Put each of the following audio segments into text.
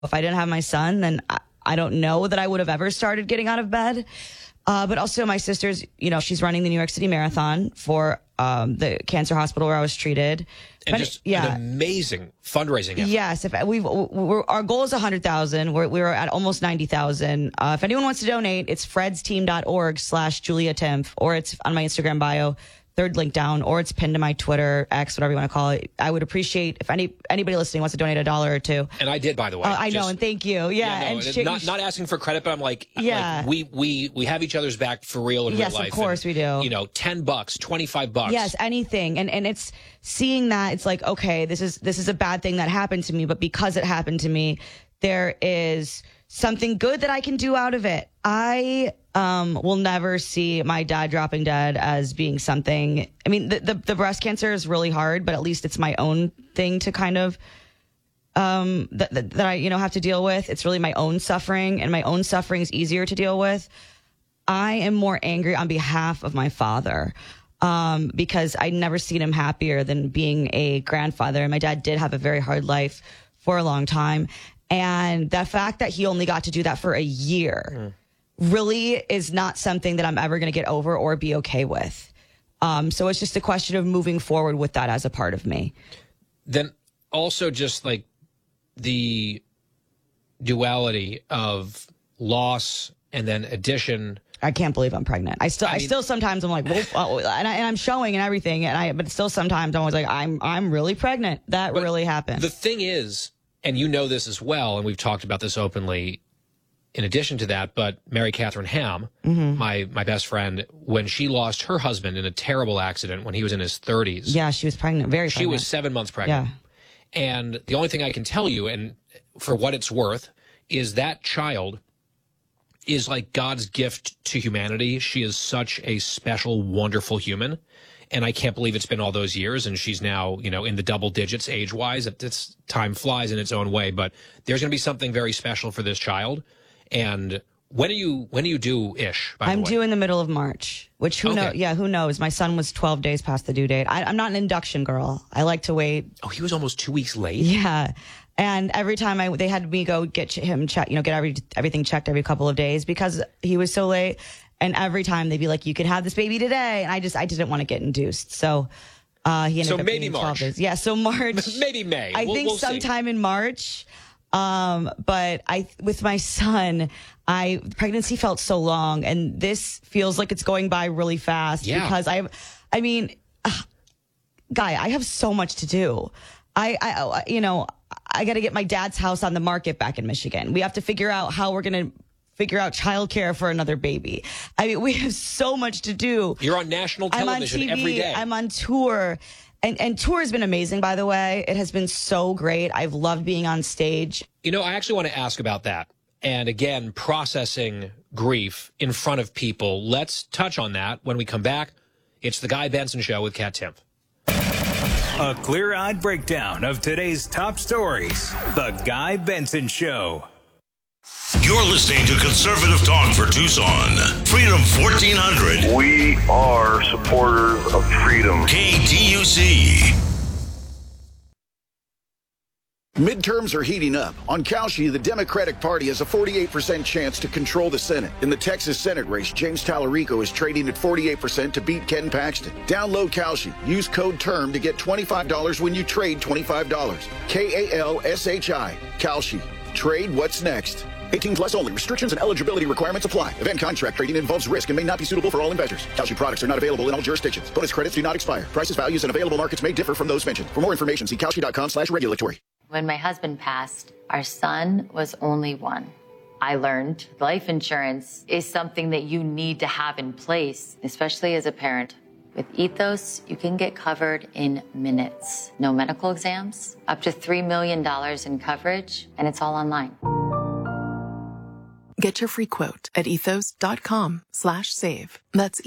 If I didn't have my son, then I don't know that I would have ever started getting out of bed. But also my sister's, she's running the New York City Marathon for the cancer hospital where I was treated. And an amazing fundraising effort. Yes. If our goal is 100,000. We're at almost 90,000. If anyone wants to donate, it's fredsteam.org/Julia Timpf, or it's on my Instagram bio, third link down, or it's pinned to my Twitter, X, whatever you want to call it. I would appreciate if anybody listening wants to donate $1 or $2. And I did, by the way. I know, and thank you. Yeah, not asking for credit, but I'm like, we have each other's back for real in real life. Yes, of course we do. $10, $25. Yes, anything, and it's seeing that it's like, okay, this is a bad thing that happened to me, but because it happened to me, there is something good that I can do out of it. I will never see my dad dropping dead as being something. I mean, the breast cancer is really hard, but at least it's my own thing to kind of that I have to deal with. It's really my own suffering, and my own suffering is easier to deal with. I am more angry on behalf of my father because I'd never seen him happier than being a grandfather. And my dad did have a very hard life for a long time. And the fact that he only got to do that for a year really is not something that I'm ever going to get over or be okay with. So it's just a question of moving forward with that as a part of me. Then also just like the duality of loss and then addition. I can't believe I'm pregnant. I still sometimes I'm like, and I'm showing and everything, but still sometimes I'm always like, I'm really pregnant. That really happened. The thing is, and you know this as well, and we've talked about this openly in addition to that, but Mary Catherine Ham, my best friend, when she lost her husband in a terrible accident when he was in his 30s. Yeah, she was pregnant, very pregnant. She was 7 months pregnant. Yeah. And the only thing I can tell you, and for what it's worth, is that child is like God's gift to humanity. She is such a special, wonderful human. And I can't believe it's been all those years, and she's now, in the double digits age-wise. It's time flies in its own way, but there's going to be something very special for this child. And when are you due, Ish? By the way? I'm due in the middle of March, which who knows? Yeah, who knows? My son was 12 days past the due date. I'm not an induction girl. I like to wait. Oh, he was almost 2 weeks late? Yeah. And every time they had me go get him checked, get everything checked every couple of days because he was so late. And every time they'd be like, you could have this baby today. And I didn't want to get induced. So he ended up being 12 days. Yeah, so March. Maybe May. I think sometime in March. But with my son, pregnancy felt so long, and this feels like it's going by really fast because Guy, I have so much to do. I got to get my dad's house on the market back in Michigan. We have to figure out how we're going to figure out childcare for another baby. I mean, we have so much to do. You're on national television every day. I'm on tour. And tour has been amazing, by the way. It has been so great. I've loved being on stage. I actually want to ask about that. And again, processing grief in front of people. Let's touch on that when we come back. It's The Guy Benson Show with Kat Timpf. A clear-eyed breakdown of today's top stories. The Guy Benson Show. You're listening to Conservative Talk for Tucson. Freedom 1400. We are supporters of freedom. KTUC. Midterms are heating up. On Kalshi, the Democratic Party has a 48% chance to control the Senate. In the Texas Senate race, James Tallarico is trading at 48% to beat Ken Paxton. Download Kalshi. Use code TERM to get $25 when you trade $25. KALSHI. Kalshi. Trade what's next. 18 plus only. Restrictions and eligibility requirements apply. Event contract trading involves risk and may not be suitable for all investors. Kalshi products are not available in all jurisdictions. Bonus credits do not expire. Prices, values, and available markets may differ from those mentioned. For more information, see Kalshi.com/regulatory. When my husband passed, our son was only 1. I learned life insurance is something that you need to have in place, especially as a parent. With Ethos, you can get covered in minutes. No medical exams, up to $3 million in coverage, and it's all online. Get your free quote at ethos.com/save. That's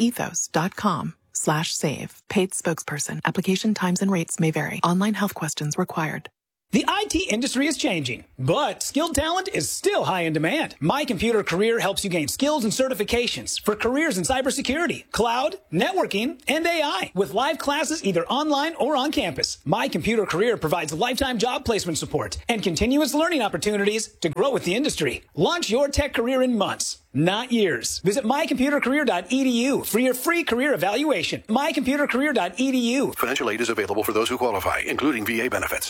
ethos.com/save. Paid spokesperson. Application times and rates may vary. Online health questions required. The IT industry is changing, but skilled talent is still high in demand. My Computer Career helps you gain skills and certifications for careers in cybersecurity, cloud, networking, and AI with live classes either online or on campus. My Computer Career provides lifetime job placement support and continuous learning opportunities to grow with the industry. Launch your tech career in months, not years. Visit mycomputercareer.edu for your free career evaluation. mycomputercareer.edu. Financial aid is available for those who qualify, including VA benefits.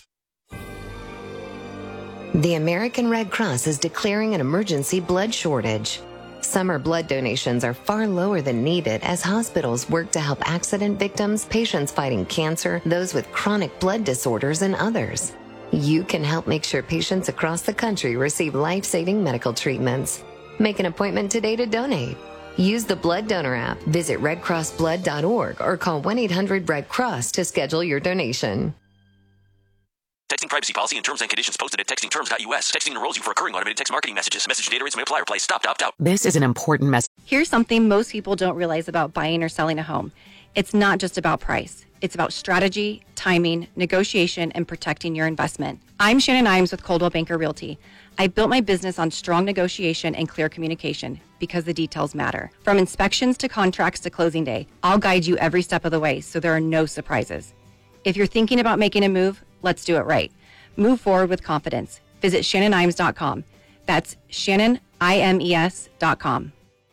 The American Red Cross is declaring an emergency blood shortage. Summer blood donations are far lower than needed as hospitals work to help accident victims, patients fighting cancer, those with chronic blood disorders, and others. You can help make sure patients across the country receive life-saving medical treatments. Make an appointment today to donate. Use the Blood Donor app, visit redcrossblood.org, or call 1-800-RED-CROSS to schedule your donation. Texting privacy policy and terms and conditions posted at textingterms.us. Texting enrolls you for recurring automated text marketing messages. Message data rates may apply. Reply stop to opt out. This is an important message. Here's something most people don't realize about buying or selling a home. It's not just about price. It's about strategy, timing, negotiation, and protecting your investment. I'm Shannon Imes with Coldwell Banker Realty. I built my business on strong negotiation and clear communication because the details matter. From inspections to contracts to closing day, I'll guide you every step of the way so there are no surprises. If you're thinking about making a move, let's do it right. Move forward with confidence. Visit ShannonImes.com. That's ShannonImes.com.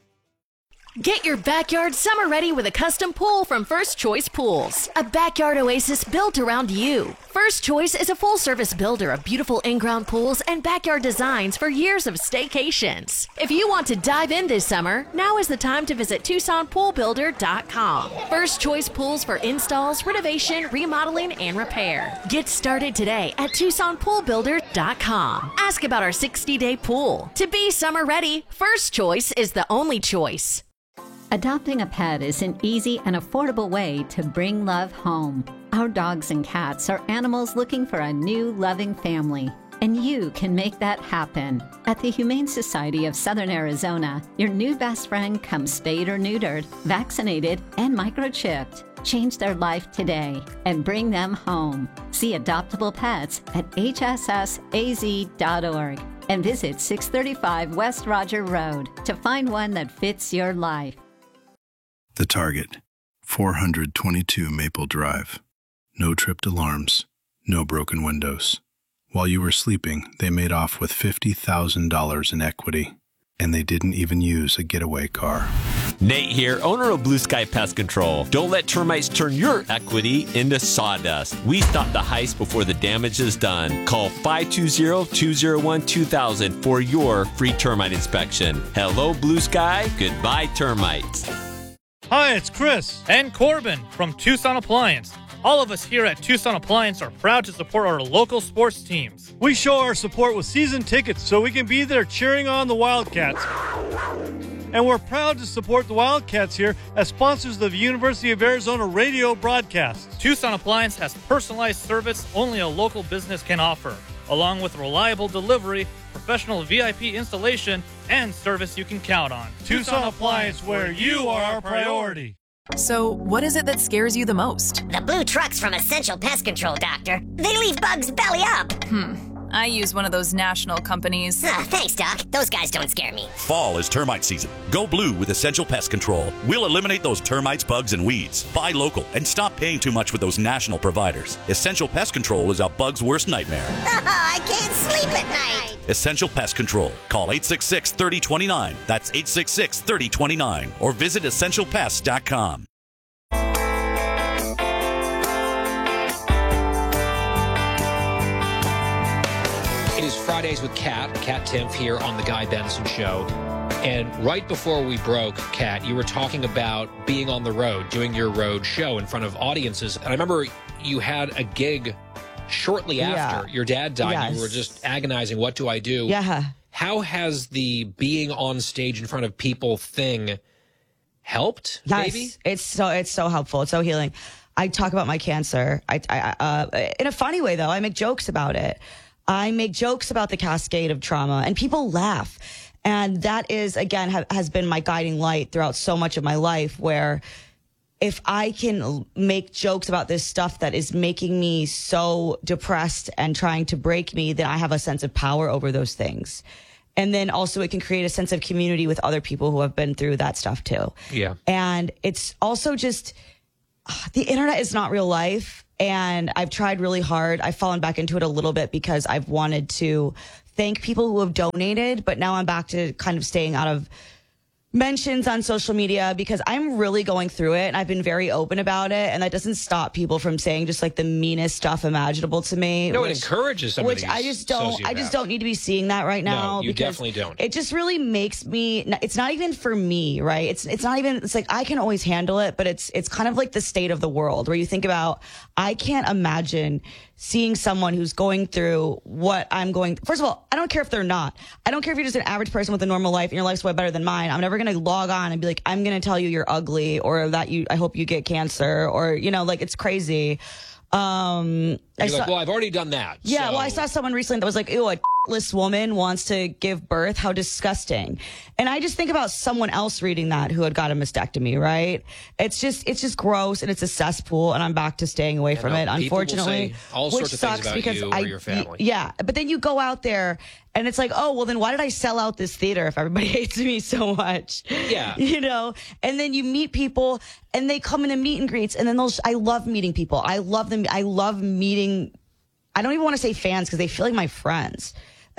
Get your backyard summer ready with a custom pool from First Choice Pools. A backyard oasis built around you. First Choice is a full-service builder of beautiful in-ground pools and backyard designs for years of staycations. If you want to dive in this summer, now is the time to visit TucsonPoolBuilder.com. First Choice Pools for installs, renovation, remodeling, and repair. Get started today at TucsonPoolBuilder.com. Ask about our 60-day pool. To be summer ready, First Choice is the only choice. Adopting a pet is an easy and affordable way to bring love home. Our dogs and cats are animals looking for a new, loving family, and you can make that happen. At the Humane Society of Southern Arizona, your new best friend comes spayed or neutered, vaccinated, and microchipped. Change their life today and bring them home. See adoptable pets at hssaz.org and visit 635 West Roger Road to find one that fits your life. The Target, 422 Maple Drive. No tripped alarms, no broken windows. While you were sleeping, they made off with $50,000 in equity, and they didn't even use a getaway car. Nate here, owner of Blue Sky Pest Control. Don't let termites turn your equity into sawdust. We stop the heist before the damage is done. Call 520-201-2000 for your free termite inspection. Hello, Blue Sky. Goodbye, termites. Hi, it's Chris and Corbin from Tucson Appliance. All of us here at Tucson Appliance are proud to support our local sports teams. We show our support with season tickets so we can be there cheering on the Wildcats. And we're proud to support the Wildcats here as sponsors of the University of Arizona radio broadcasts. Tucson Appliance has personalized service only a local business can offer, along with reliable delivery, professional VIP installation, and service you can count on. Tucson Appliance, where you are our priority. So, what is it that scares you the most? The blue trucks from Essential Pest Control, Doctor. They leave bugs belly up. I use one of those national companies. Thanks, Doc. Those guys don't scare me. Fall is termite season. Go blue with Essential Pest Control. We'll eliminate those termites, bugs, and weeds. Buy local and stop paying too much with those national providers. Essential Pest Control is a bug's worst nightmare. I can't sleep at night. Essential Pest Control. Call 866-3029. That's 866-3029. Or visit EssentialPest.com. Fridays with Kat Timpf here on The Guy Benson Show. And right before we broke, Kat, you were talking about being on the road, doing your road show in front of audiences. And I remember you had a gig shortly after your dad died. Yes. You were just agonizing, what do I do? Yeah. How has the being on stage in front of people thing helped? Yes, maybe? It's so helpful. It's so healing. I talk about my cancer. I in a funny way, though. I make jokes about it. I make jokes about the cascade of trauma, and people laugh. And that is, again, has been my guiding light throughout so much of my life, where if I can make jokes about this stuff that is making me so depressed and trying to break me, then I have a sense of power over those things. And then also it can create a sense of community with other people who have been through that stuff too. Yeah. And it's also just, the internet is not real life. And I've tried really hard. I've fallen back into it a little bit because I've wanted to thank people who have donated, but now I'm back to kind of staying out of mentions on social media because I'm really going through it and I've been very open about it, and that doesn't stop people from saying just like the meanest stuff imaginable to me. No, it encourages some of these I just don't need to be seeing that right now. No, you definitely don't. It just really makes me, it's not even for me, right? It's not even, it's like I can always handle it, but it's kind of like the state of the world where you think about, I can't imagine seeing someone who's going through what I'm going. First of all, I don't care if they're not. I don't care if you're just an average person with a normal life and your life's way better than mine. I'm never going to log on and be like, I'm going to tell you you're ugly or that I hope you get cancer or, like it's crazy. You're like, well, I've already done that. Yeah, so. well, I saw someone recently that was like, ew, a less woman wants to give birth. How disgusting. And I just think about someone else reading that who had got a mastectomy, right? It's just gross and it's a cesspool, and I'm back to staying away from it, unfortunately. All sorts of things about you or your family. Yeah, but then you go out there and it's like, oh, well, then why did I sell out this theater if everybody hates me so much? Yeah. And then you meet people and they come into meet and greets, and then I love meeting people. I love them. I love meeting, I don't even want to say fans because they feel like my friends.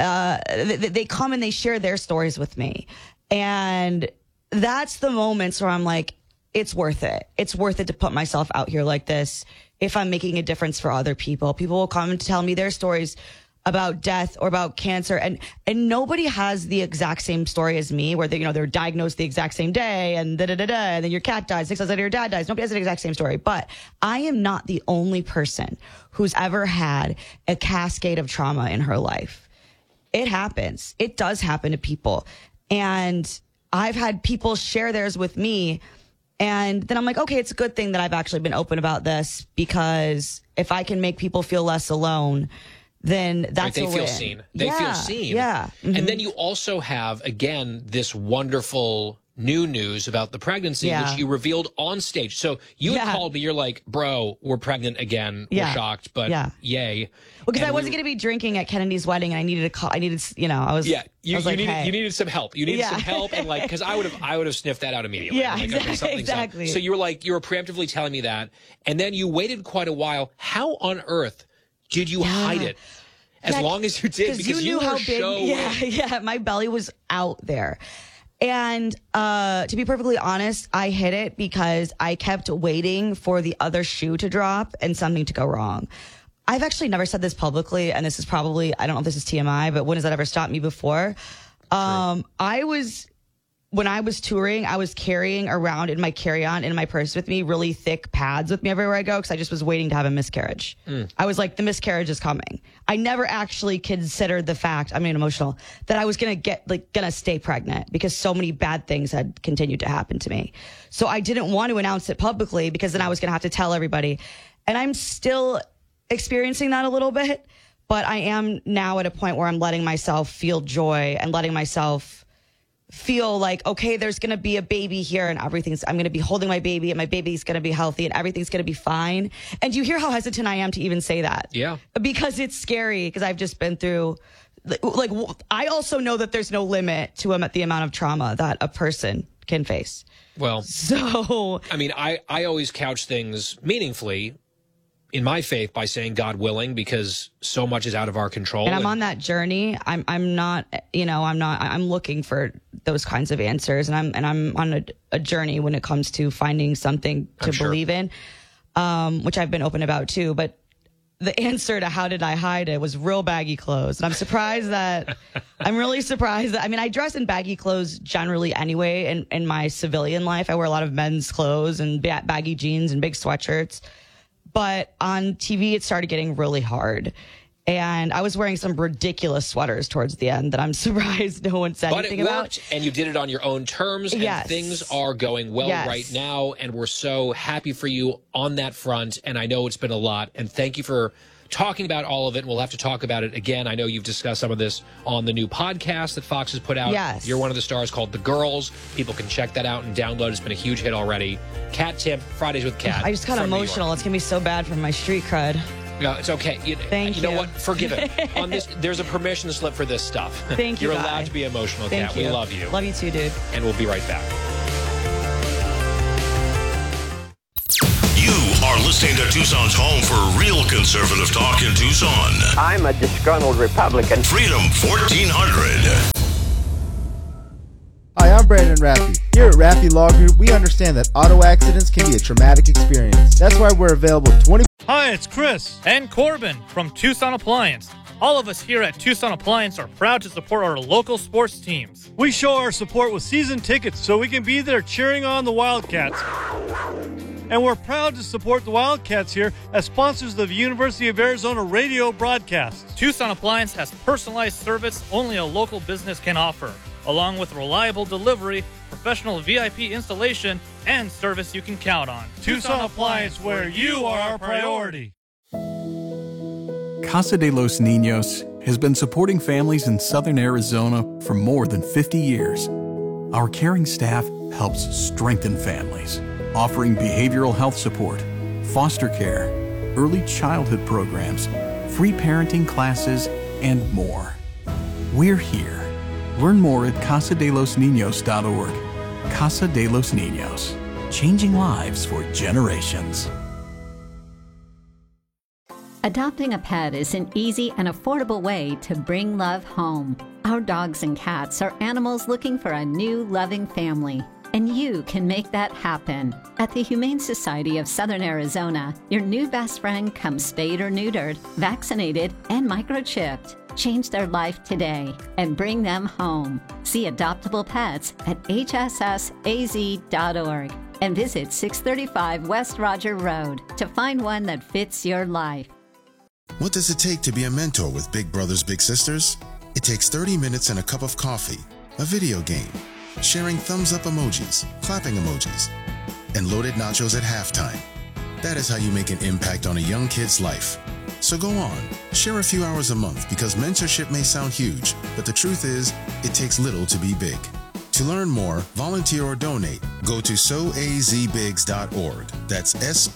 They come and they share their stories with me. And that's the moments where I'm like, it's worth it. It's worth it to put myself out here like this. If I'm making a difference for other people, people will come and tell me their stories about death or about cancer. And nobody has the exact same story as me where they're diagnosed the exact same day and and then your cat dies, 6 months later your dad dies. Nobody has the exact same story. But I am not the only person who's ever had a cascade of trauma in her life. It happens. It does happen to people. And I've had people share theirs with me. And then I'm like, okay, it's a good thing that I've actually been open about this, because if I can make people feel less alone, then that's right, a win. Feel seen. They feel seen. Yeah. Mm-hmm. And then you also have, again, this wonderful new news about the pregnancy, which you revealed on stage. So you had called me, you're like, bro, we're pregnant again. We're shocked, but yay. Well, because I wasn't going to be drinking at Kennedy's wedding, and I needed a call. I needed, I was. Yeah, you like, needed, you needed some help. You needed some help, and like, because I would have sniffed that out immediately. Yeah, like, exactly. So you were preemptively telling me that, and then you waited quite a while. How on earth did you hide it? As long as you did, because you knew how big. My belly was out there. And to be perfectly honest, I hid it because I kept waiting for the other shoe to drop and something to go wrong. I've actually never said this publicly, and this is probably, I don't know if this is TMI, but when has that ever stopped me before? When I was touring, I was carrying around in my carry-on, in my purse with me, really thick pads with me everywhere I go, because I just was waiting to have a miscarriage. I was like, the miscarriage is coming. I never actually considered the fact, emotional, that I was gonna stay pregnant, because so many bad things had continued to happen to me. So I didn't want to announce it publicly, because then I was gonna have to tell everybody. And I'm still experiencing that a little bit, but I am now at a point where I'm letting myself feel joy and letting myself feel like, okay, there's going to be a baby here, and I'm going to be holding my baby, and my baby's going to be healthy, and everything's going to be fine. And you hear how hesitant I am to even say that. Yeah. Because it's scary, because I've just been through, I also know that there's no limit to the amount of trauma that a person can face. Well, so, I always couch things meaningfully in my faith by saying God willing, because so much is out of our control. And I'm on that journey. I'm looking for those kinds of answers, and I'm on a journey when it comes to finding something to believe in, which I've been open about too. But the answer to how did I hide it was real baggy clothes. And I'm really surprised that, I dress in baggy clothes generally anyway in my civilian life. I wear a lot of men's clothes and baggy jeans and big sweatshirts. But on TV, it started getting really hard. And I was wearing some ridiculous sweaters towards the end that I'm surprised no one said anything about. But it worked, and you did it on your own terms, and things are going well right now, and we're so happy for you on that front, and I know it's been a lot, and thank you for talking about all of it, and we'll have to talk about it again. I know you've discussed some of this on the new podcast that Fox has put out. Yes. You're one of the stars, called The Girls. People can check that out and download. It's been a huge hit already. Kat Tipp, Fridays with Kat. I just got emotional. It's going to be so bad for my street cred. No, it's okay. Thank you. You know what? Forgive it. On this, there's a permission slip for this stuff. Thank you. You're allowed to be emotional, Thank Kat. you. We love you. Love you too, dude. And we'll be right back. You are listening to Tucson's home for real conservative talk in Tucson. I'm a disgruntled Republican. Freedom 1400. Hi, I'm Brandon Raffy. Here at Raffy Law Group, we understand that auto accidents can be a traumatic experience. That's why we're available 20. Hi, it's Chris and Corbin from Tucson Appliance. All of us here at Tucson Appliance are proud to support our local sports teams. We show our support with season tickets so we can be there cheering on the Wildcats. And we're proud to support the Wildcats here as sponsors of the University of Arizona radio broadcasts. Tucson Appliance has personalized service only a local business can offer, along with reliable delivery, professional VIP installation, and service you can count on. Tucson Appliance, where you are our priority. Casa de los Niños has been supporting families in southern Arizona for more than 50 years. Our caring staff helps strengthen families, offering behavioral health support, foster care, early childhood programs, free parenting classes, and more. We're here. Learn more at casadelosniños.org. Casa de los Niños, changing lives for generations. Adopting a pet is an easy and affordable way to bring love home. Our dogs and cats are animals looking for a new, loving family, and you can make that happen. At the Humane Society of Southern Arizona, your new best friend comes spayed or neutered, vaccinated, and microchipped. Change their life today and bring them home. See adoptable pets at hssaz.org and visit 635 West Roger Road to find one that fits your life. What does it take to be a mentor with Big Brothers Big Sisters? It takes 30 minutes and a cup of coffee, a video game, sharing thumbs up emojis, clapping emojis, and loaded nachos at halftime. That is how you make an impact on a young kid's life. So go on, share a few hours a month, because mentorship may sound huge, but the truth is, it takes little to be big. To learn more, volunteer or donate, go to soazbigs.org. That's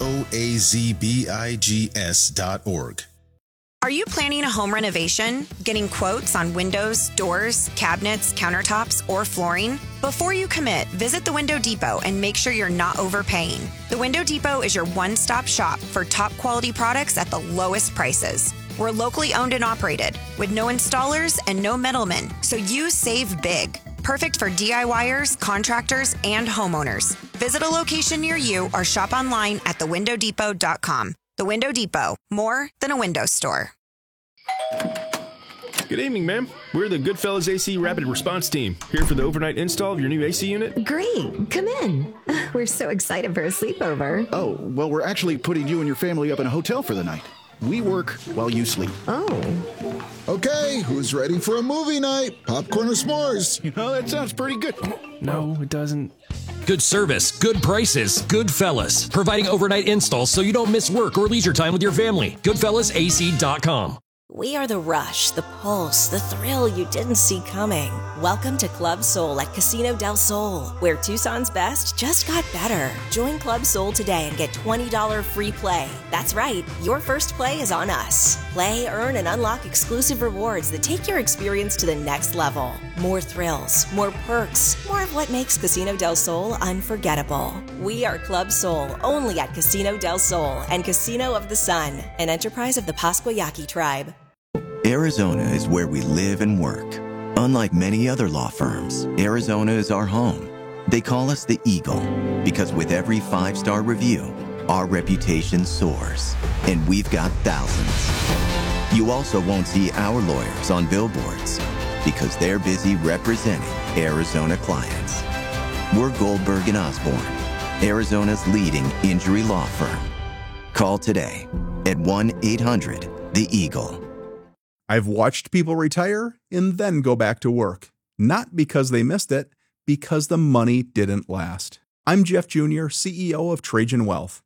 soazbigs.org. Are you planning a home renovation? Getting quotes on windows, doors, cabinets, countertops, or flooring? Before you commit, visit the Window Depot and make sure you're not overpaying. The Window Depot is your one-stop shop for top quality products at the lowest prices. We're locally owned and operated with no installers and no middlemen, so you save big. Perfect for DIYers, contractors, and homeowners. Visit a location near you or shop online at thewindowdepot.com. The Window Depot, more than a window store. Good evening, ma'am. We're the Goodfellas AC Rapid Response Team, here for the overnight install of your new AC unit. Great. Come in. We're so excited for a sleepover. Oh, well, we're actually putting you and your family up in a hotel for the night. We work while you sleep. Oh. Okay, who's ready for a movie night? Popcorn or s'mores? You know, that sounds pretty good. No, it doesn't. Good service, good prices, Goodfellas. Providing overnight installs so you don't miss work or leisure time with your family. GoodfellasAC.com. We are the rush, the pulse, the thrill you didn't see coming. Welcome to Club Soul at Casino del Sol, where Tucson's best just got better. Join Club Soul today and get $20 free play. That's right, your first play is on us. Play, earn, and unlock exclusive rewards that take your experience to the next level. More thrills, more perks, more of what makes Casino del Sol unforgettable. We are Club Soul, only at Casino del Sol and Casino of the Sun, an enterprise of the Pascua Yaqui tribe. Arizona is where we live and work. Unlike many other law firms, Arizona is our home. They call us the Eagle because with every 5-star review, our reputation soars, and we've got thousands. You also won't see our lawyers on billboards because they're busy representing Arizona clients. We're Goldberg & Osborne, Arizona's leading injury law firm. Call today at 1-800-THE-EAGLE. I've watched people retire and then go back to work. Not because they missed it, because the money didn't last. I'm Jeff Jr., CEO of Trajan Wealth.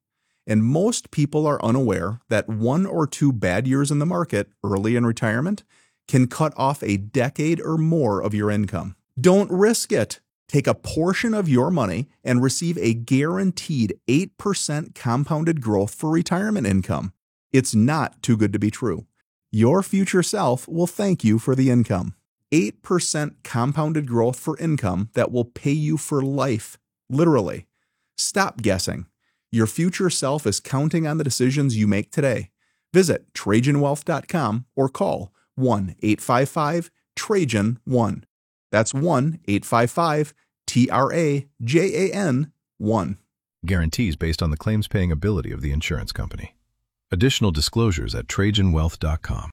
And most people are unaware that 1 or 2 bad years in the market early in retirement can cut off a decade or more of your income. Don't risk it. Take a portion of your money and receive a guaranteed 8% compounded growth for retirement income. It's not too good to be true. Your future self will thank you for the income. 8% compounded growth for income that will pay you for life. Literally. Stop guessing. Your future self is counting on the decisions you make today. Visit TrajanWealth.com or call 1-855-TRAJAN-1. That's 1-855-TRAJAN-1. Guarantees based on the claims-paying ability of the insurance company. Additional disclosures at TrajanWealth.com.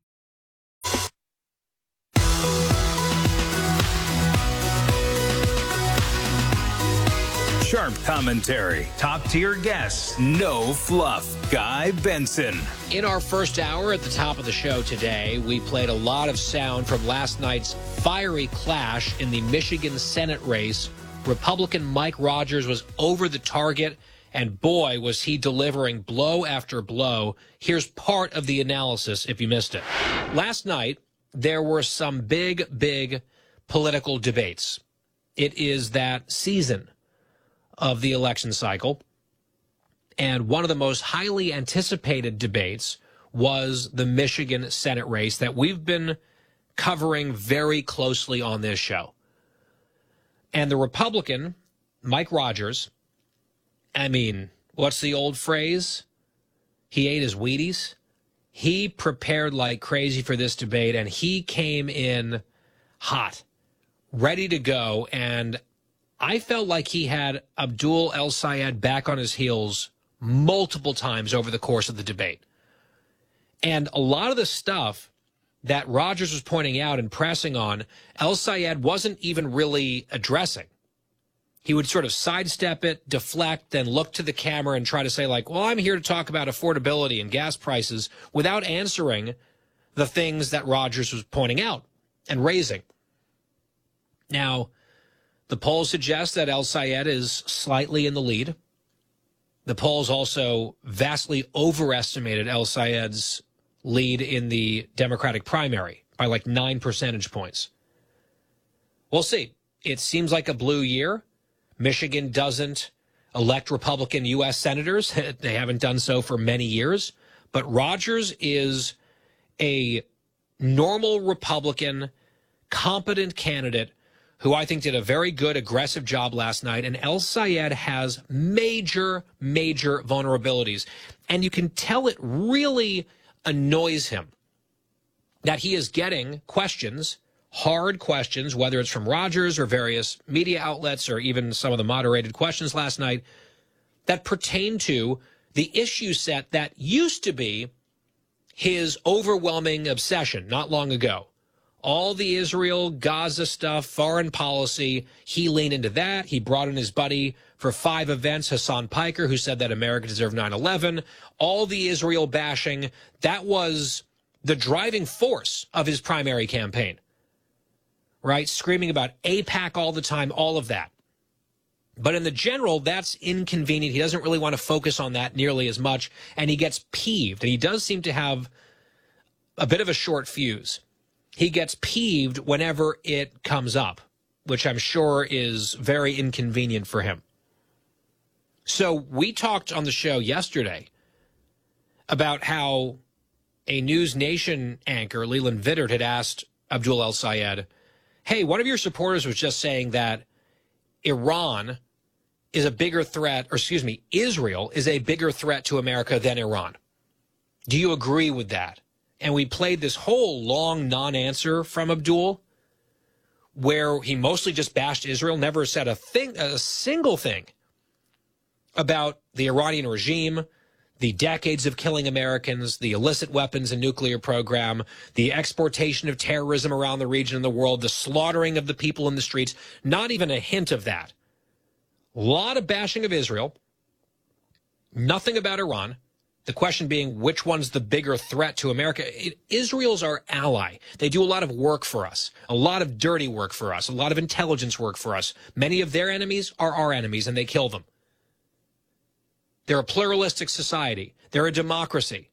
Sharp commentary, top-tier guests, no fluff. Guy Benson. In our first hour at the top of the show today, we played a lot of sound from last night's fiery clash in the Michigan Senate race. Republican Mike Rogers was over the target, and boy, was he delivering blow after blow. Here's part of the analysis if you missed it. Last night, there were some big political debates. It is that season of the election cycle. And one of the most highly anticipated debates was the Michigan Senate race that we've been covering very closely on this show. And the Republican, Mike Rogers, I mean, what's the old phrase? He ate his Wheaties. He prepared like crazy for this debate, and he came in hot, ready to go, and I felt like he had Abdul El-Sayed back on his heels multiple times over the course of the debate. And a lot of the stuff that Rogers was pointing out and pressing on, El-Sayed wasn't even really addressing. He would sort of sidestep it, deflect, then look to the camera and try to say, like, well, I'm here to talk about affordability and gas prices, without answering the things that Rogers was pointing out and raising. Now, the polls suggest that El-Sayed is slightly in the lead. The polls also vastly overestimated El-Sayed's lead in the Democratic primary by like 9 percentage points. We'll see. It seems like a blue year. Michigan doesn't elect Republican U.S. senators. They haven't done so for many years. But Rogers is a normal Republican, competent candidate who I think did a very good, aggressive job last night. And El-Sayed has major vulnerabilities. And you can tell it really annoys him that he is getting questions, hard questions, whether it's from Rogers or various media outlets or even some of the moderated questions last night, that pertain to the issue set that used to be his overwhelming obsession not long ago. All the Israel, Gaza stuff, foreign policy, he leaned into that. He brought in his buddy for 5 events, Hassan Piker, who said that America deserved 9/11. All the Israel bashing, that was the driving force of his primary campaign, right? Screaming about AIPAC all the time, all of that. But in the general, that's inconvenient. He doesn't really want to focus on that nearly as much, and he gets peeved. And he does seem to have a bit of a short fuse. He gets peeved whenever it comes up, which I'm sure is very inconvenient for him. So we talked on the show yesterday about how a News Nation anchor, Leland Vittert, had asked Abdul El-Sayed, hey, one of your supporters was just saying that Iran is a bigger threat, or excuse me, Israel is a bigger threat to America than Iran. Do you agree with that? And we played this whole long non-answer from Abdul, where he mostly just bashed Israel, never said a single thing about the Iranian regime, the decades of killing Americans, the illicit weapons and nuclear program, the exportation of terrorism around the region and the world, the slaughtering of the people in the streets. Not even a hint of that. A lot of bashing of Israel. Nothing about Iran. The question being, which one's the bigger threat to America? Israel's our ally. They do a lot of work for us, a lot of dirty work for us, a lot of intelligence work for us. Many of their enemies are our enemies, and they kill them. They're a pluralistic society. They're a democracy.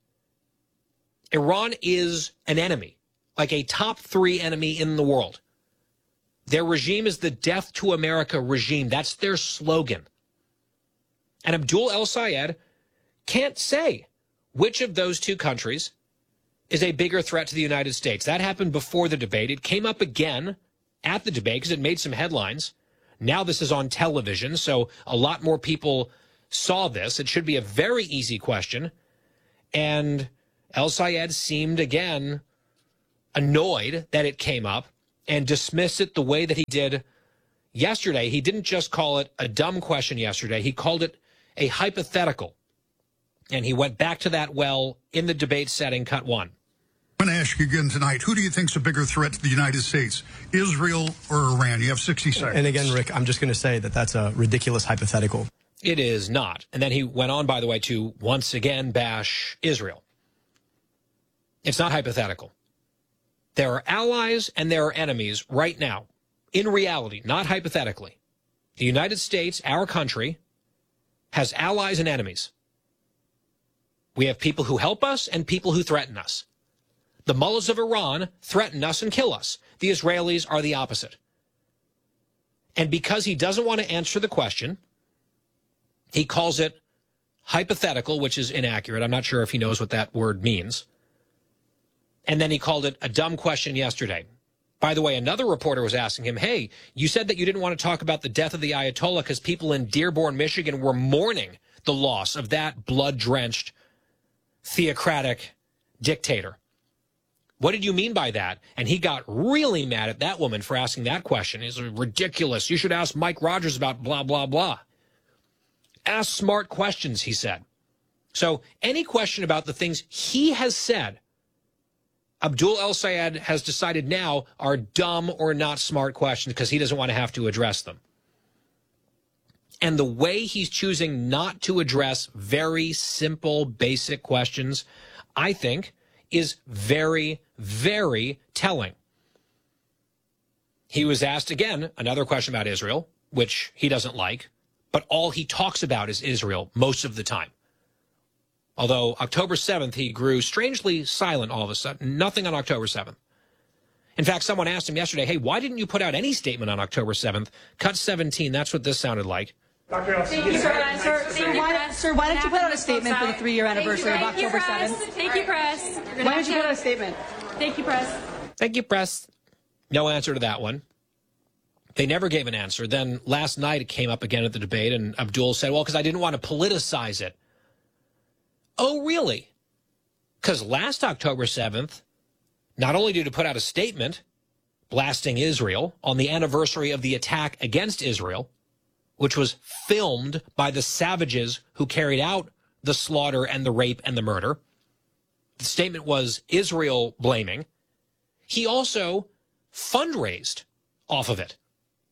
Iran is an enemy, like a top 3 enemy in the world. Their regime is the death to America regime. That's their slogan. And Abdul El-Sayed can't say which of those 2 countries is a bigger threat to the United States. That happened before the debate. It came up again at the debate because it made some headlines. Now this is on television, so a lot more people saw this. It should be a very easy question. And El-Sayed seemed, again, annoyed that it came up and dismissed it the way that he did yesterday. He didn't just call it a dumb question yesterday. He called it a hypothetical. And he went back to that well in the debate setting, cut 1. I'm going to ask you again tonight, who do you think is a bigger threat to the United States, Israel or Iran? You have 60 seconds. And again, Rick, I'm just going to say that that's a ridiculous hypothetical. It is not. And then he went on, by the way, to once again bash Israel. It's not hypothetical. There are allies and there are enemies right now, in reality, not hypothetically. The United States, our country, has allies and enemies. We have people who help us and people who threaten us. The mullahs of Iran threaten us and kill us. The Israelis are the opposite. And because he doesn't want to answer the question, he calls it hypothetical, which is inaccurate. I'm not sure if he knows what that word means. And then he called it a dumb question yesterday. By the way, another reporter was asking him, hey, you said that you didn't want to talk about the death of the Ayatollah because people in Dearborn, Michigan were mourning the loss of that blood-drenched, theocratic dictator. What did you mean by that? And he got really mad at that woman for asking that question. It's ridiculous. You should ask Mike Rogers about blah, blah, blah. Ask smart questions, he said. So any question about the things he has said, Abdul El-Sayed has decided now are dumb or not smart questions because he doesn't want to have to address them. And the way he's choosing not to address very simple, basic questions, I think, is very, very telling. He was asked again another question about Israel, which he doesn't like, but all he talks about is Israel most of the time. Although October 7th, he grew strangely silent all of a sudden. Nothing on October 7th. In fact, someone asked him yesterday, hey, why didn't you put out any statement on October 7th? Cut 17, that's what this sounded like. Thank you, sir. Why don't you put out a statement for the 3-year anniversary of October 7th? Thank you, press. Why don't you put out a statement? Thank you, press. Thank you, press. No answer to that one. They never gave an answer. Then last night it came up again at the debate, and Abdul said, well, because I didn't want to politicize it. Oh, really? Because last October 7th, not only did he put out a statement blasting Israel on the anniversary of the attack against Israel, which was filmed by the savages who carried out the slaughter and the rape and the murder. The statement was Israel blaming. He also fundraised off of it.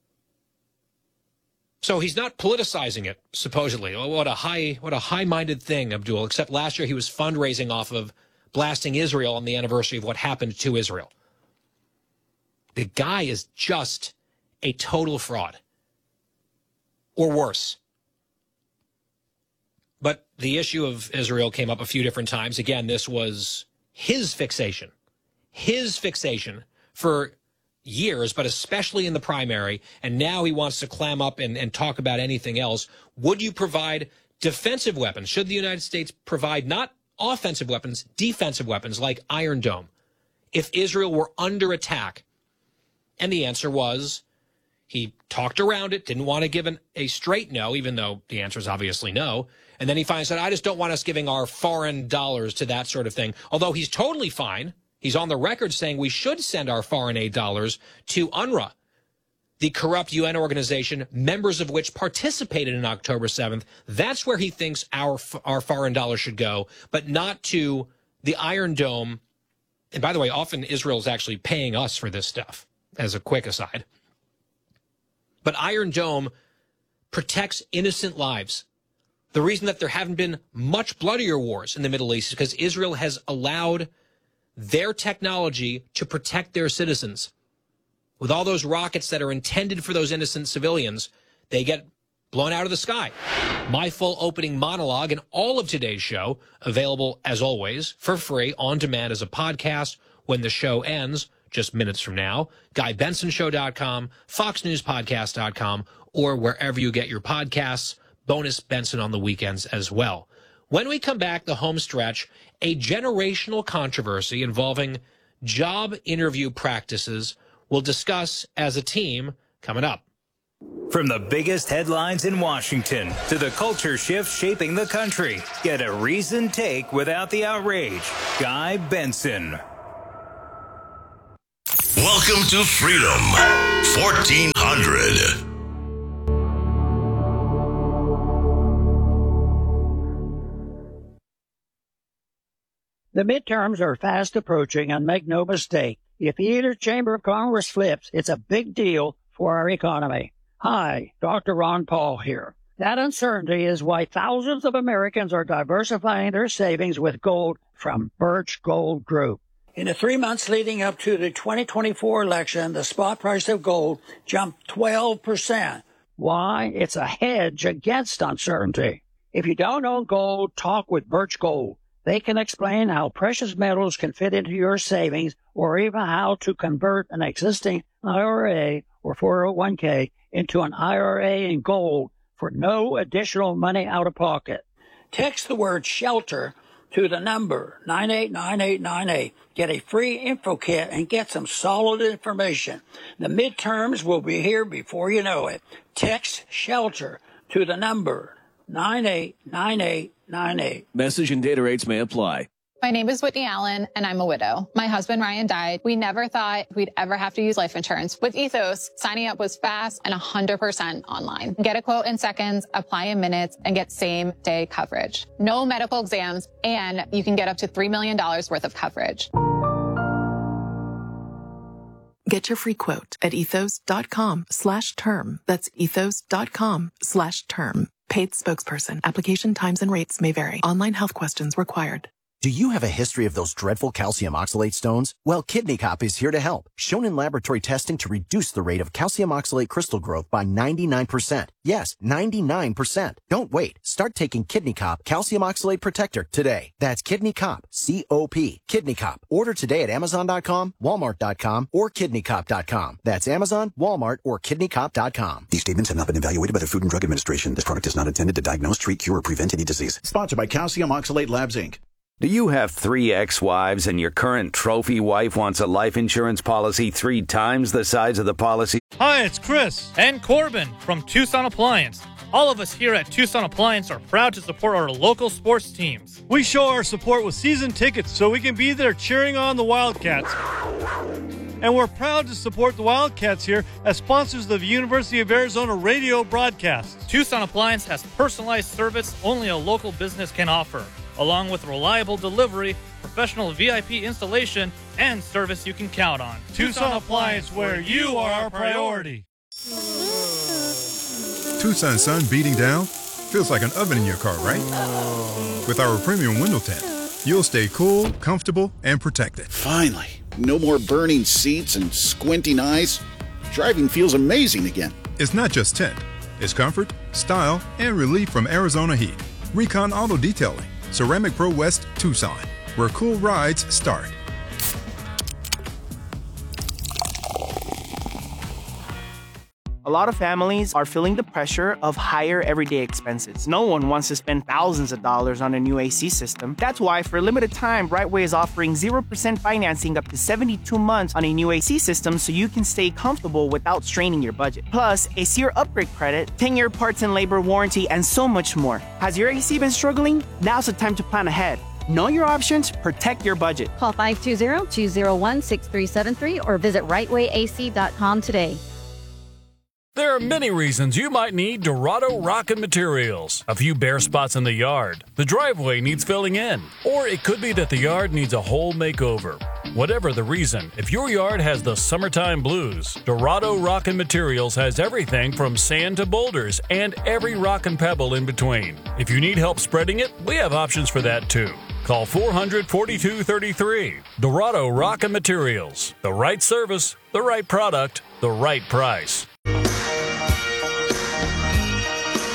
So he's not politicizing it, supposedly. Oh, what a high-minded thing, Abdul, except last year he was fundraising off of blasting Israel on the anniversary of what happened to Israel. The guy is just a total fraud. Or worse. But the issue of Israel came up a few different times. Again, this was his fixation for years, but especially in the primary. And now he wants to clam up and talk about anything else. Would you provide defensive weapons? Should the United States provide not offensive weapons, defensive weapons like Iron Dome if Israel were under attack? And the answer was, he talked around it, didn't want to give a straight no, even though the answer is obviously no. And then he finally said, I just don't want us giving our foreign dollars to that sort of thing. Although he's totally fine. He's on the record saying we should send our foreign aid dollars to UNRWA, the corrupt UN organization, members of which participated in October 7th. That's where he thinks our foreign dollars should go, but not to the Iron Dome. And by the way, often Israel is actually paying us for this stuff, as a quick aside. But Iron Dome protects innocent lives. The reason that there haven't been much bloodier wars in the Middle East is because Israel has allowed their technology to protect their citizens. With all those rockets that are intended for those innocent civilians, they get blown out of the sky. My full opening monologue and all of today's show available, as always, for free on demand as a podcast when the show ends, just minutes from now. GuyBensonShow.com, FoxNewsPodcast.com, or wherever you get your podcasts. Bonus Benson on the weekends as well. When we come back, the home stretch, a generational controversy involving job interview practices we'll discuss as a team coming up. From the biggest headlines in Washington to the culture shifts shaping the country, get a reasoned take without the outrage. Guy Benson. Welcome to Freedom 1400. The midterms are fast approaching, and make no mistake, if either chamber of Congress flips, it's a big deal for our economy. Hi, Dr. Ron Paul here. That uncertainty is why thousands of Americans are diversifying their savings with gold from Birch Gold Group. In the 3 months leading up to the 2024 election, the spot price of gold jumped 12%. Why? It's a hedge against uncertainty. If you don't own gold, talk with Birch Gold. They can explain how precious metals can fit into your savings, or even how to convert an existing IRA or 401k into an IRA in gold for no additional money out of pocket. Text the word SHELTER to the number 989898. Get a free info kit and get some solid information. The midterms will be here before you know it. Text SHELTER to the number 989898. Message and data rates may apply. My name is Whitney Allen, and I'm a widow. My husband, Ryan, died. We never thought we'd ever have to use life insurance. With Ethos, signing up was fast and 100% online. Get a quote in seconds, apply in minutes, and get same-day coverage. No medical exams, and you can get up to $3 million worth of coverage. Get your free quote at ethos.com/term. That's ethos.com/term. Paid spokesperson. Application times and rates may vary. Online health questions required. Do you have a history of those dreadful calcium oxalate stones? Well, Kidney Cop is here to help. Shown in laboratory testing to reduce the rate of calcium oxalate crystal growth by 99%. Yes, 99%. Don't wait. Start taking Kidney Cop Calcium Oxalate Protector today. That's Kidney Cop, C-O-P. Kidney Cop. Order today at Amazon.com, Walmart.com, or KidneyCop.com. That's Amazon, Walmart, or KidneyCop.com. These statements have not been evaluated by the Food and Drug Administration. This product is not intended to diagnose, treat, cure, or prevent any disease. Sponsored by Calcium Oxalate Labs, Inc. Do you have 3 ex-wives and your current trophy wife wants a life insurance policy 3 times the size of the policy? Hi, it's Chris and Corbin from Tucson Appliance. All of us here at Tucson Appliance are proud to support our local sports teams. We show our support with season tickets so we can be there cheering on the Wildcats. And we're proud to support the Wildcats here as sponsors of the University of Arizona radio broadcasts. Tucson Appliance has personalized service only a local business can offer, along with reliable delivery, professional VIP installation, and service you can count on. Tucson Appliance, where you are our priority. Tucson sun beating down feels like an oven in your car, right? With our premium window tint, you'll stay cool, comfortable, and protected. Finally, no more burning seats and squinting eyes. Driving feels amazing again. It's not just tint. It's comfort, style, and relief from Arizona heat. Recon Auto Detailing. Ceramic Pro West, Tucson, where cool rides start. A lot of families are feeling the pressure of higher everyday expenses. No one wants to spend thousands of dollars on a new AC system. That's why, for a limited time, Brightway is offering 0% financing up to 72 months on a new AC system so you can stay comfortable without straining your budget. Plus, a SEER upgrade credit, 10-year parts and labor warranty, and so much more. Has your AC been struggling? Now's the time to plan ahead. Know your options, protect your budget. Call 520-201-6373 or visit rightwayac.com today. There are many reasons you might need Dorado Rockin' Materials. A few bare spots in the yard, the driveway needs filling in, or it could be that the yard needs a whole makeover. Whatever the reason, if your yard has the summertime blues, Dorado Rockin' Materials has everything from sand to boulders and every rock and pebble in between. If you need help spreading it, we have options for that too. Call 400-4233. Dorado Rockin' Materials. The right service, the right product, the right price.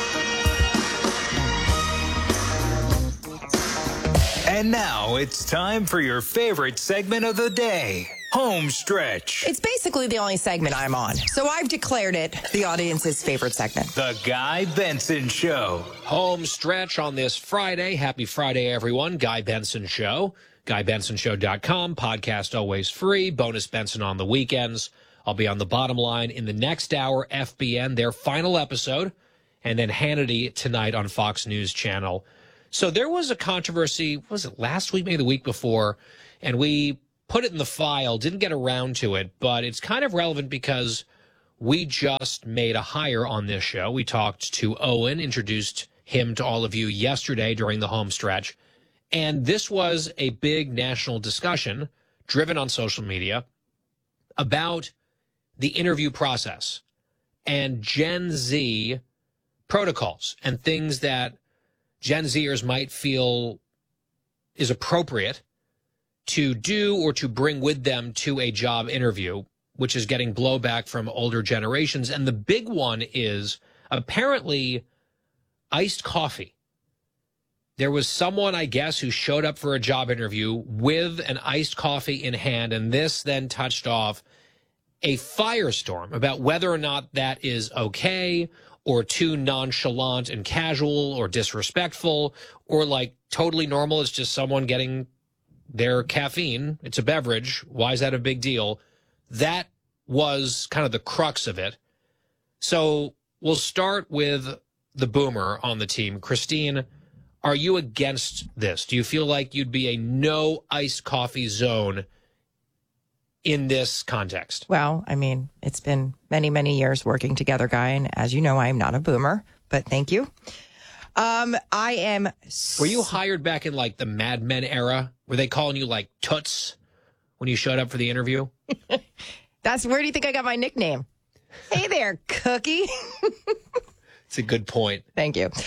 And now it's time for your favorite segment of the day, Home Stretch. It's basically the only segment I'm on, so I've declared it the audience's favorite segment. The Guy Benson Show. Home Stretch on this Friday. Happy Friday, everyone. Guy Benson Show. GuyBensonShow.com. Podcast always free. Bonus Benson on the weekends. I'll be on the bottom line in the next hour. FBN, their final episode. And then Hannity tonight on Fox News Channel. So there was a controversy, was it last week, maybe the week before, and we put it in the file, didn't get around to it, but it's kind of relevant because we just made a hire on this show. We talked to Owen, introduced him to all of you yesterday during the home stretch, and this was a big national discussion driven on social media about the interview process and Gen Z protocols and things that Gen Zers might feel is appropriate to do or to bring with them to a job interview, which is getting blowback from older generations. And the big one is apparently iced coffee. There was someone, I guess, who showed up for a job interview with an iced coffee in hand, and this then touched off a firestorm about whether or not that is okay or too nonchalant and casual or disrespectful or like totally normal. It's just someone getting their caffeine. It's a beverage. Why is that a big deal? That was kind of the crux of it. So we'll start with the boomer on the team. Christine, are you against this? Do you feel like you'd be a no iced coffee zone in this context? Well, I mean, it's been many, many years working together, Guy, and as you know, I am not a boomer, but thank you. I am... Were you hired back in, like, the Mad Men era? Were they calling you, like, Toots when you showed up for the interview? Where do you think I got my nickname? Hey there, Cookie. It's a good point. Thank you.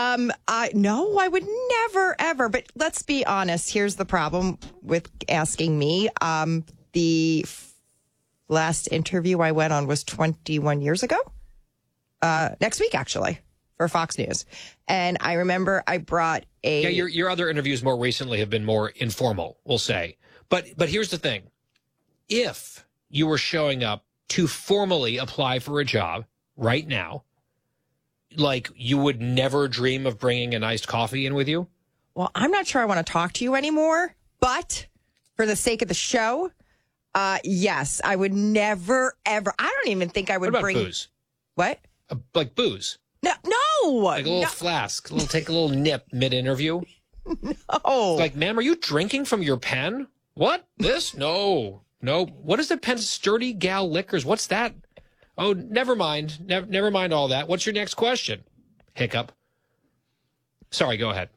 No, I would never, ever. But let's be honest. Here's the problem with asking me. The last interview I went on was 21 years ago. Next week, actually, for Fox News. And I remember I brought a... Yeah, your other interviews more recently have been more informal, we'll say. But here's the thing. If you were showing up to formally apply for a job right now, like, you would never dream of bringing an iced coffee in with you? Well, I'm not sure I want to talk to you anymore, but for the sake of the show, yes, I would never, ever. I don't even think I would bring booze. What? Like booze? No. Like a little flask. Take a little nip mid-interview? No. Like, ma'am, are you drinking from your pen? What? This? No. What is the Penn Sturdy Gal Liquors? What's that? Oh, never mind. Never mind all that. What's your next question? Hiccup. Sorry, go ahead.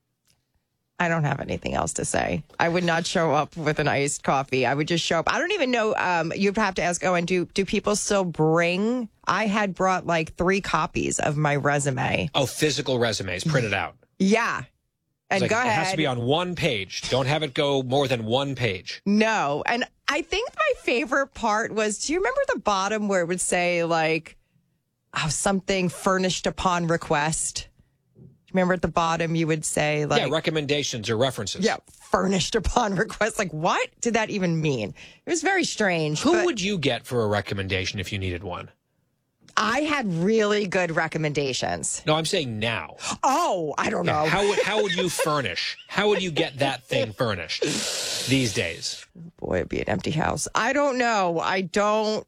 I don't have anything else to say. I would not show up with an iced coffee. I would just show up. I don't even know. You'd have to ask Owen, do people still bring? I had brought like 3 copies of my resume. Oh, physical resumes printed out. Yeah. And like, go ahead. It has to be on one page. Don't have it go more than one page. No. And I think my favorite part was, do you remember the bottom where it would say like, something furnished upon request? Remember at the bottom you would say like... Yeah, recommendations or references. Yeah, furnished upon request. Like, what did that even mean? It was very strange. Who would you get for a recommendation if you needed one? I had really good recommendations. No, I'm saying now. Oh, I don't know. How would you furnish? How would you get that thing furnished these days? Boy, it'd be an empty house. I don't know. I don't...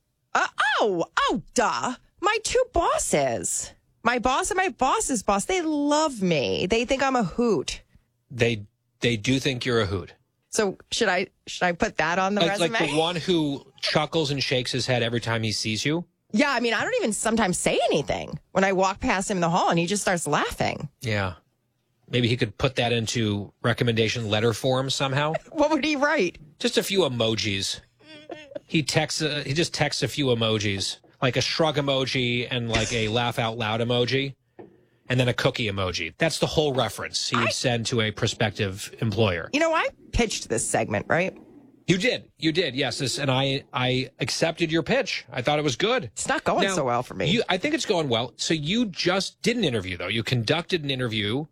duh. My 2 bosses. My boss and my boss's boss, they love me. They think I'm a hoot. They do think you're a hoot. So should I put that on the resume? Like the one who chuckles and shakes his head every time he sees you? Yeah, I mean, I don't even sometimes say anything when I walk past him in the hall and he just starts laughing. Yeah. Maybe he could put that into recommendation letter form somehow. What would he write? Just a few emojis. He just texts a few emojis. Like a shrug emoji and like a laugh out loud emoji and then a cookie emoji. That's the whole reference he would send to a prospective employer. You know, I pitched this segment, right? You did, yes. And I accepted your pitch. I thought it was good. It's not going so well for me. I think it's going well. So you just did an interview, though. You conducted an interview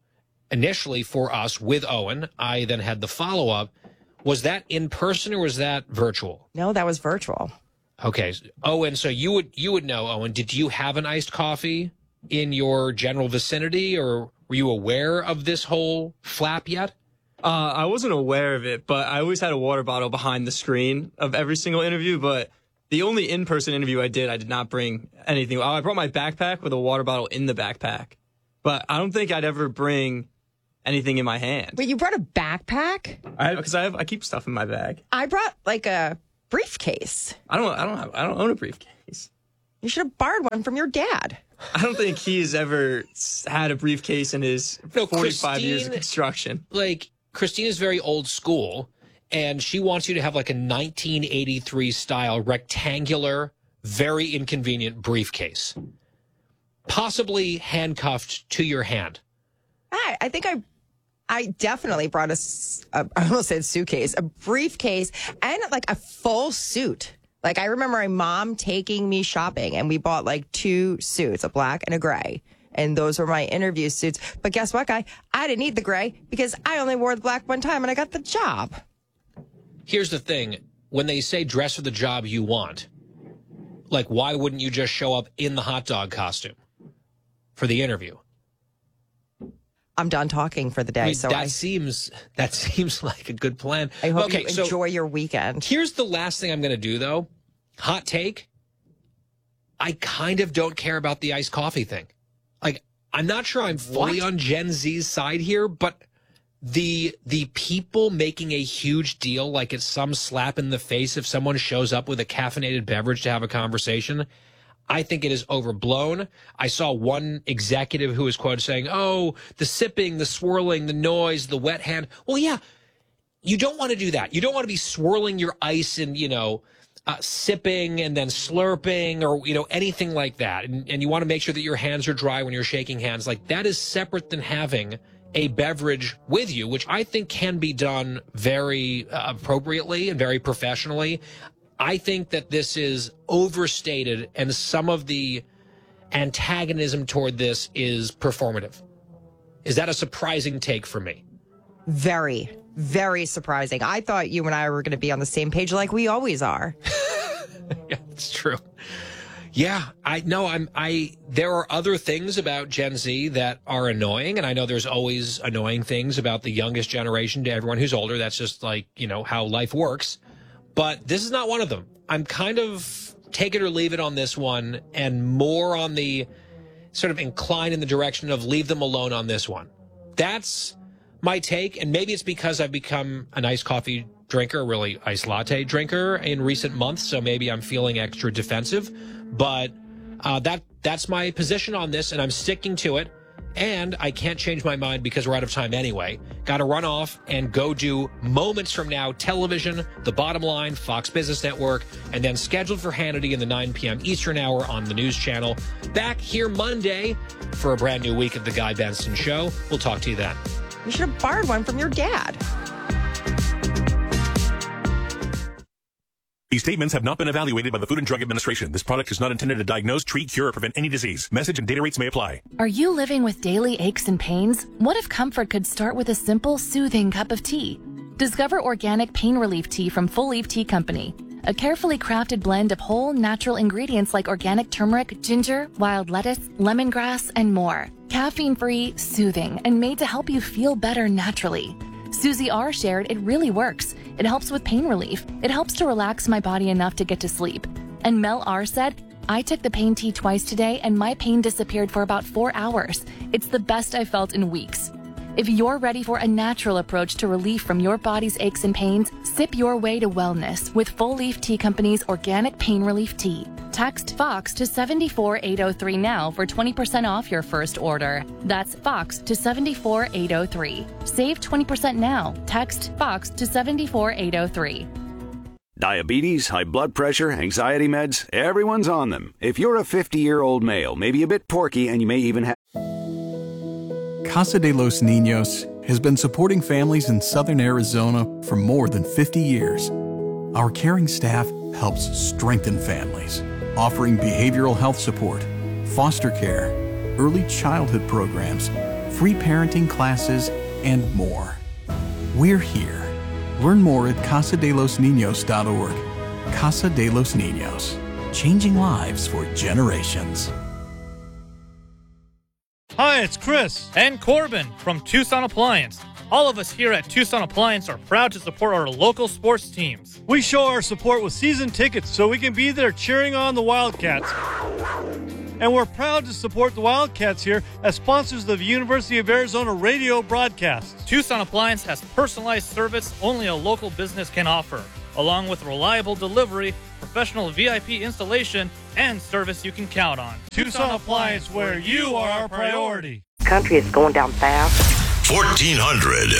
initially for us with Owen. I then had the follow-up. Was that in person or was that virtual? No, that was virtual. Okay. Owen, so you would know, Owen, did you have an iced coffee in your general vicinity, or were you aware of this whole flap yet? I wasn't aware of it, but I always had a water bottle behind the screen of every single interview. But the only in-person interview I did not bring anything. I brought my backpack with a water bottle in the backpack, but I don't think I'd ever bring anything in my hand. Wait, you brought a backpack? Because I keep stuff in my bag. I brought like a briefcase. I don't own a briefcase. You should have borrowed one from your dad. I don't think he's ever had a briefcase in his 45 years of construction. Like, Christine is very old school, and she wants you to have like a 1983 style rectangular, very inconvenient briefcase, possibly handcuffed to your hand. I think I definitely brought I almost said suitcase, a briefcase, and like a full suit. Like, I remember my mom taking me shopping, and we bought like 2 suits, a black and a gray. And those were my interview suits. But guess what, guy? I didn't need the gray because I only wore the black one time and I got the job. Here's the thing. When they say dress for the job you want, like, why wouldn't you just show up in the hot dog costume for the interview? I'm done talking for the day. I mean, so that seems like a good plan. I hope you enjoy your weekend. Here's the last thing I'm going to do, though. Hot take. I kind of don't care about the iced coffee thing. Like, I'm not sure I'm fully on Gen Z's side here, but the people making a huge deal like it's some slap in the face if someone shows up with a caffeinated beverage to have a conversation, I think it is overblown. I saw one executive who was quoted saying, oh, the sipping, the swirling, the noise, the wet hand. Well, yeah, you don't want to do that. You don't want to be swirling your ice and, sipping and then slurping or, anything like that. And you want to make sure that your hands are dry when you're shaking hands. Like, that is separate than having a beverage with you, which I think can be done very appropriately and very professionally. I think that this is overstated, and some of the antagonism toward this is performative. Is that a surprising take for me? Very, very surprising. I thought you and I were going to be on the same page like we always are. Yeah, it's true. Yeah, there are other things about Gen Z that are annoying, and I know there's always annoying things about the youngest generation to everyone who's older. That's just like, how life works. But this is not one of them. I'm kind of take it or leave it on this one, and more on the sort of incline in the direction of leave them alone on this one. That's my take, and maybe it's because I've become an iced coffee drinker, really iced latte drinker in recent months, so maybe I'm feeling extra defensive. But that's my position on this, and I'm sticking to it. And I can't change my mind because we're out of time anyway. Got to run off and go do moments from now television, The Bottom Line, Fox Business Network, and then scheduled for Hannity in the 9 p.m. Eastern hour on the News Channel. Back here Monday for a brand new week of The Guy Benson Show. We'll talk to you then. You should have borrowed one from your dad. These statements have not been evaluated by the Food and Drug Administration. This product is not intended to diagnose, treat, cure, or prevent any disease. Message and data rates may apply. Are you living with daily aches and pains? What if comfort could start with a simple, soothing cup of tea? Discover organic pain relief tea from Full Leaf Tea Company. A carefully crafted blend of whole, natural ingredients like organic turmeric, ginger, wild lettuce, lemongrass, and more. Caffeine-free, soothing, and made to help you feel better naturally. Susie R. shared it really works. It helps with pain relief. It helps to relax my body enough to get to sleep. And Mel R. said, I took the pain tea twice today and my pain disappeared for about 4 hours. It's the best I've felt in weeks. If you're ready for a natural approach to relief from your body's aches and pains, sip your way to wellness with Full Leaf Tea Company's organic pain relief tea. Text FOX to 74803 now for 20% off your first order. That's FOX to 74803. Save 20% now. Text FOX to 74803. Diabetes, high blood pressure, anxiety meds, everyone's on them. If you're a 50-year-old male, maybe a bit porky, and you may even have... Casa de los Niños has been supporting families in southern Arizona for more than 50 years. Our caring staff helps strengthen families, offering behavioral health support, foster care, early childhood programs, free parenting classes, and more. We're here. Learn more at casadelosniños.org. Casa de los Niños, changing lives for generations. Hi, it's Chris and Corbin from Tucson Appliance. All of us here at Tucson Appliance are proud to support our local sports teams. We show our support with season tickets so we can be there cheering on the Wildcats. And we're proud to support the Wildcats here as sponsors of the University of Arizona radio broadcasts. Tucson Appliance has personalized service only a local business can offer, along with reliable delivery, professional VIP installation, and service you can count on. Tucson Appliance, where you are our priority. Country is going down fast. 1400.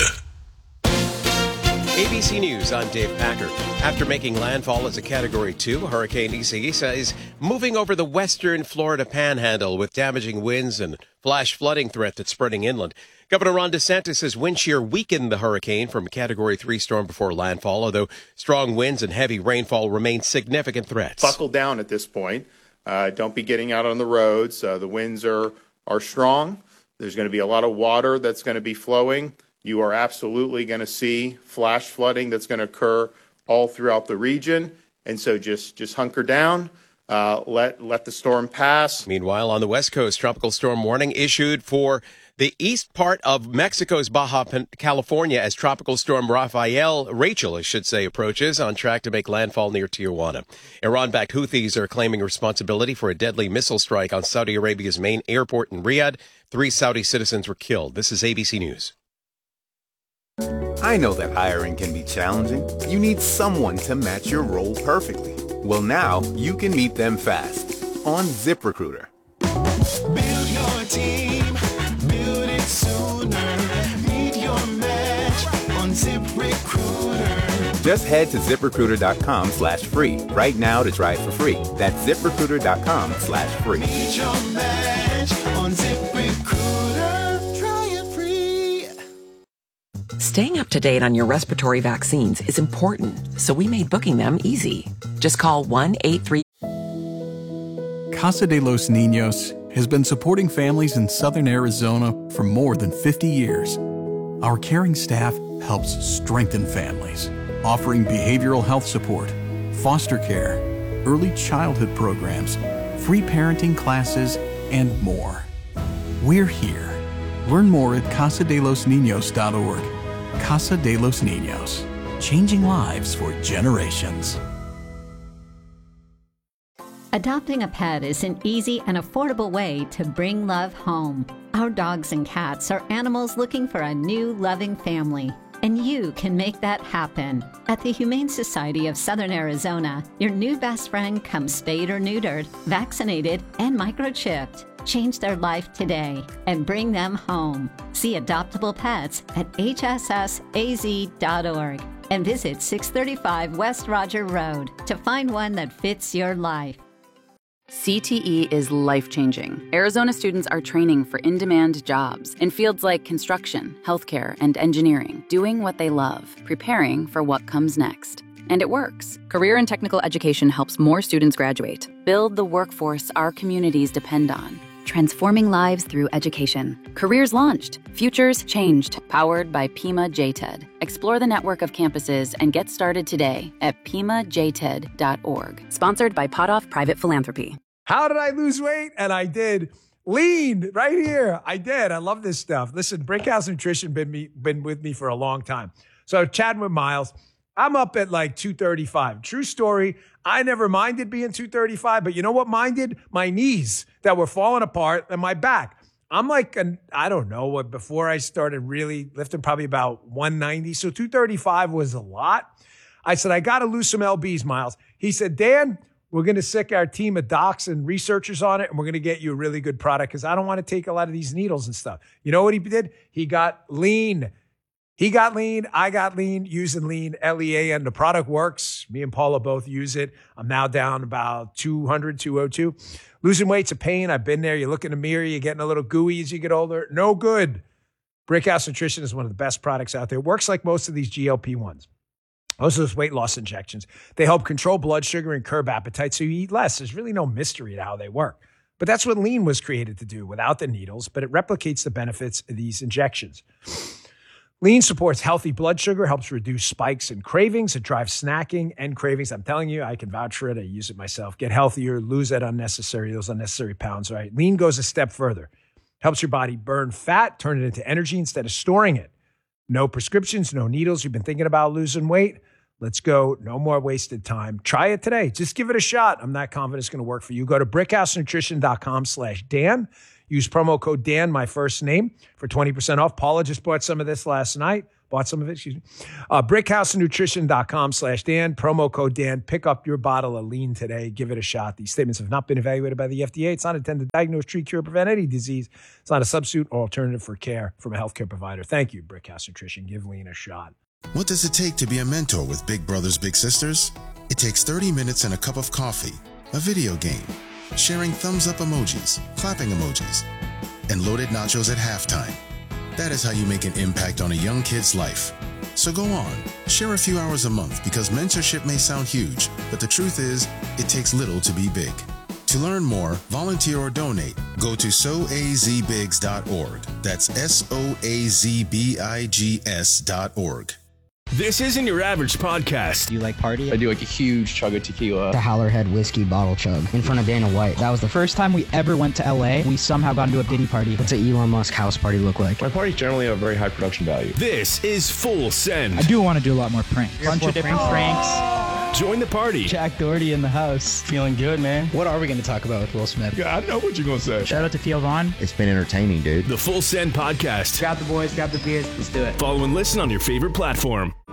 ABC News, I'm Dave Packer. After making landfall as a Category 2, Hurricane Isaias is moving over the western Florida panhandle with damaging winds and flash flooding threat that's spreading inland. Governor Ron DeSantis says wind shear weakened the hurricane from a Category 3 storm before landfall, although strong winds and heavy rainfall remain significant threats. Buckle down at this point. Don't be getting out on the roads. The winds are strong. There's going to be a lot of water that's going to be flowing. You are absolutely going to see flash flooding that's going to occur all throughout the region. And so just hunker down. Let the storm pass. Meanwhile, on the West Coast, tropical storm warning issued for the east part of Mexico's Baja California as Tropical Storm Rachel, approaches, on track to make landfall near Tijuana. Iran-backed Houthis are claiming responsibility for a deadly missile strike on Saudi Arabia's main airport in Riyadh. 3 Saudi citizens were killed. This is ABC News. I know that hiring can be challenging. You need someone to match your role perfectly. Well, now you can meet them fast on ZipRecruiter. Build your team, build it sooner. Meet your match on ZipRecruiter. Just head to ZipRecruiter.com/free right now to try it for free. That's ZipRecruiter.com/free. Meet your match on ZipRecruiter. Try it free. Staying up to date on your respiratory vaccines is important, so we made booking them easy. Just call 1-833. Casa de los Niños has been supporting families in southern Arizona for more than 50 years. Our caring staff helps strengthen families, offering behavioral health support, foster care, early childhood programs, free parenting classes, and more. We're here. Learn more at casadelosniños.org. Casa de los Niños, changing lives for generations. Adopting a pet is an easy and affordable way to bring love home. Our dogs and cats are animals looking for a new, loving family, and you can make that happen. At the Humane Society of Southern Arizona, your new best friend comes spayed or neutered, vaccinated, and microchipped. Change their life today and bring them home. See adoptable pets at hssaz.org and visit 635 West Roger Road to find one that fits your life. CTE is life-changing. Arizona students are training for in-demand jobs in fields like construction, healthcare, and engineering, doing what they love, preparing for what comes next. And it works. Career and technical education helps more students graduate. Build the workforce our communities depend on. Transforming lives through education. Careers launched. Futures changed. Powered by Pima JTED. Explore the network of campuses and get started today at pimajted.org. Sponsored by Potoff Private Philanthropy. How did I lose weight? And I did. Lean right here. I did. I love this stuff. Listen, Brickhouse Nutrition been with me for a long time. So chatting with Miles, I'm up at like 235. True story. I never minded being 235, but you know what minded? My knees that were falling apart and my back. I'm like, I don't know what, before I started really lifting, probably about 190. So 235 was a lot. I said, I got to lose some LBs, Miles. He said, Dan, we're going to sick our team of docs and researchers on it, and we're going to get you a really good product because I don't want to take a lot of these needles and stuff. You know what he did? He got lean. He got lean. I got lean using lean, LEAN. The product works. Me and Paula both use it. I'm now down about 200, 202. Losing weight's a pain. I've been there. You look in the mirror, you're getting a little gooey as you get older. No good. Brickhouse Nutrition is one of the best products out there. It works like most of these GLP-1s. Most of those weight loss injections. They help control blood sugar and curb appetite so you eat less. There's really no mystery to how they work. But that's what lean was created to do without the needles, but it replicates the benefits of these injections. Lean supports healthy blood sugar, helps reduce spikes and cravings. It drives snacking and cravings. I'm telling you, I can vouch for it. I use it myself. Get healthier, lose those unnecessary pounds, right? Lean goes a step further. Helps your body burn fat, turn it into energy instead of storing it. No prescriptions, no needles. You've been thinking about losing weight? Let's go. No more wasted time. Try it today. Just give it a shot. I'm not confident it's going to work for you. Go to brickhousenutrition.com/Dan. Use promo code Dan, my first name, for 20% off. Paula just bought some of this last night. brickhousenutrition.com/Dan. Promo code Dan. Pick up your bottle of lean today. Give it a shot. These statements have not been evaluated by the FDA. It's not intended to diagnose, treat, cure, prevent any disease. It's not a substitute or alternative for care from a healthcare provider. Thank you, Brickhouse Nutrition. Give lean a shot. What does it take to be a mentor with Big Brothers Big Sisters? It takes 30 minutes and a cup of coffee, a video game, sharing thumbs-up emojis, clapping emojis, and loaded nachos at halftime. That is how you make an impact on a young kid's life. So go on, share a few hours a month because mentorship may sound huge, but the truth is, it takes little to be big. To learn more, volunteer or donate, go to soazbigs.org. That's SOAZBIGS.org. This isn't your average podcast. Do you like party? I do like a huge chug of tequila. The Howlerhead whiskey bottle chug in front of Dana White. That was the first time we ever went to LA. We somehow got into a Diddy party. What's an Elon Musk house party look like? My parties generally have very high production value. This is Full Send. I do want to do a lot more pranks. Bunch of different pranks. Join the party. Jack Doherty in the house. Feeling good, man. What are we going to talk about with Will Smith? Yeah, I know what you're going to say. Shout out to Theo Vaughn. It's been entertaining, dude. The Full Send podcast. Grab the boys, grab the beers. Let's do it. Follow and listen on your favorite platform.